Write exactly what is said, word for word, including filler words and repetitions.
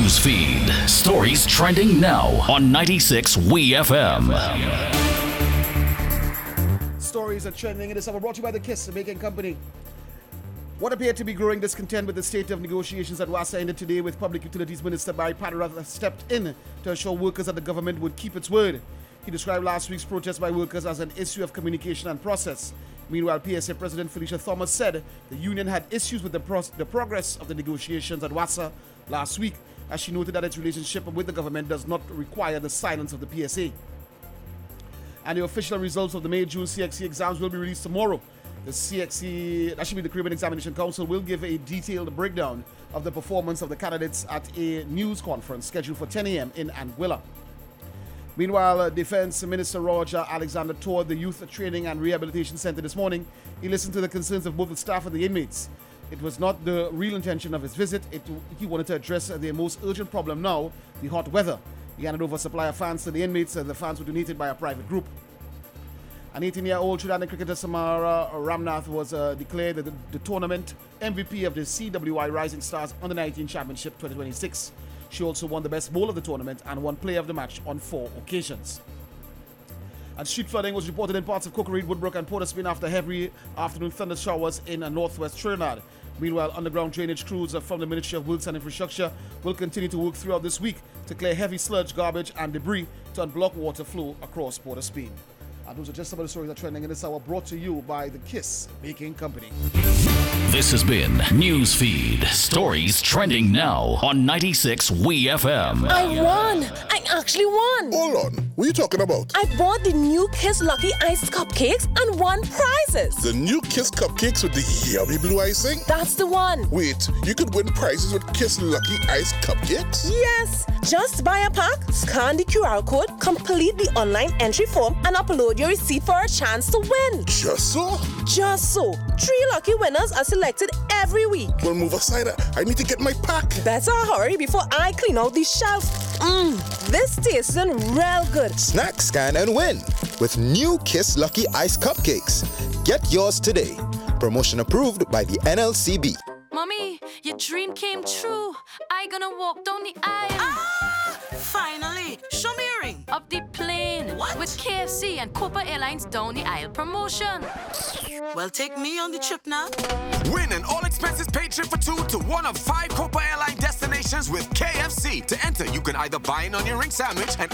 News feed. Stories trending now on ninety-six W E F M. Stories are trending in this hour brought to you by the KISS, the Making Company. What appeared to be growing discontent with the state of negotiations at WASA ended today with Public Utilities Minister Barry Padurath stepped in to assure workers that the government would keep its word. He described last week's protest by workers as an issue of communication and process. Meanwhile, P S A President Felicia Thomas said the union had issues with the, pro- the progress of the negotiations at WASA last week, as she noted that its relationship with the government does not require the silence of the P S A. And the official results of the May-June C X C exams will be released tomorrow. The C X C, that should be the Caribbean Examination Council, will give a detailed breakdown of the performance of the candidates at a news conference scheduled for ten a.m. in Anguilla. Meanwhile, uh, Defense Minister Roger Alexander toured the Youth Training and Rehabilitation Center this morning. He listened to the concerns of both the staff and the inmates. It was not the real intention of his visit. It, he wanted to address uh, the most urgent problem now, the hot weather. He handed over a supply of fans to the inmates, and the fans were donated by a private group. An eighteen-year-old Trinidadian cricketer Samara Ramnath was uh, declared the, the tournament M V P of the C W I Rising Stars Under nineteen Championship twenty twenty-six. She also won the best bowler of the tournament and won player of the match on four occasions. And street flooding was reported in parts of Cocoa Reed, Woodbrook and Port of Spain after heavy afternoon thunder showers in uh, northwest Trinidad. Meanwhile, underground drainage crews uh, from the Ministry of Works and Infrastructure will continue to work throughout this week to clear heavy sludge, garbage and debris to unblock water flow across Port of Spain. And those are just some of the stories that are trending in this hour, brought to you by the KISS Baking Company. This has been Newsfeed. Stories trending now on ninety-six W E F M. I won! I actually won! Hold on, what are you talking about? I bought the new Kiss Lucky Ice cupcakes and won prizes! The new Kiss cupcakes with the yummy blue icing? That's the one! Wait, you could win prizes with Kiss Lucky Ice cupcakes? Yes! Just buy a pack, scan the Q R code, complete the online entry form, and upload your receipt for a chance to win. Just so? Just so. Three lucky winners are selected every week. Well, move aside. I need to get my pack. Better hurry before I clean out the shelf. Mmm, this tastes real good. Snack, scan, and win with new Kiss Lucky Ice Cupcakes. Get yours today. Promotion approved by the N L C B. Mommy, your dream came true. I gonna walk down the aisle. Ah! Finally! Show me a ring. Up the plane. What? With K F C and Copa Airlines down the aisle promotion. Well, take me on the trip now. Win an all-expenses paid trip for two to one of five Copa Airline destinations with K F C. To enter, you can either buy an onion ring sandwich and